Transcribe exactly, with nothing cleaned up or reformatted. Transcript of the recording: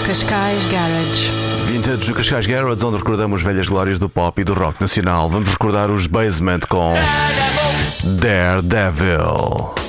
Cascais Garage. Vintage do Cascais Garage, onde recordamos velhas glórias do pop e do rock nacional. Vamos recordar os Basement com Daredevil.